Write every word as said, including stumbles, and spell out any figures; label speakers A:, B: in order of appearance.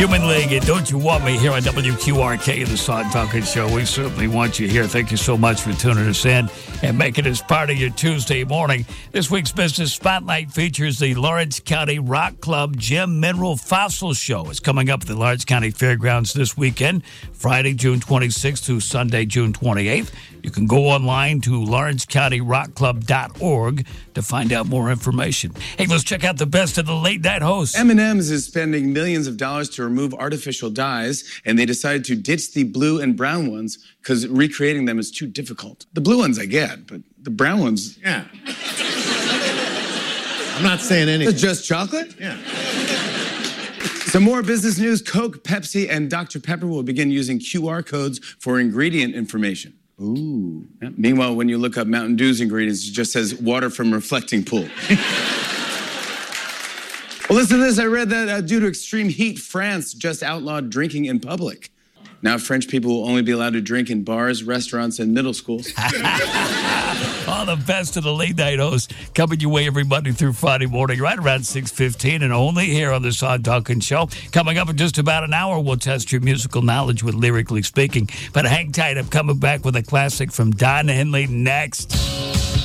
A: Human League and Don't You Want Me here on W Q R K, the Sean Duncan Show. We certainly want you here. Thank you so much for tuning us in and making us part of your Tuesday morning. This week's Business Spotlight features the Lawrence County Rock Club Gem Mineral Fossil Show. It's coming up at the Lawrence County Fairgrounds this weekend, Friday, June twenty-sixth through Sunday, June twenty-eighth. You can go online to lawrence county rock club dot org to find out more information. Hey, let's check out the best of the late night hosts.
B: M and M's is spending millions of dollars to remove artificial dyes, and they decided to ditch the blue and brown ones because recreating them is too difficult. The blue ones I get, but the brown ones...
C: Yeah. I'm not saying anything.
B: It's just chocolate?
C: Yeah.
B: Some more business news. Coke, Pepsi, and Doctor Pepper will begin using Q R codes for ingredient information. Ooh. Yeah. Meanwhile, when you look up Mountain Dew's ingredients, it just says water from reflecting pool. Well, listen to this. I read that uh, due to extreme heat, France just outlawed drinking in public. Now French people will only be allowed to drink in bars, restaurants, and middle schools.
A: All the best of the late night hosts coming your way every Monday through Friday morning, right around six fifteen, and only here on the Sean Duncan Show. Coming up in just about an hour, we'll test your musical knowledge with Lyrically Speaking. But hang tight, I'm coming back with a classic from Don Henley next.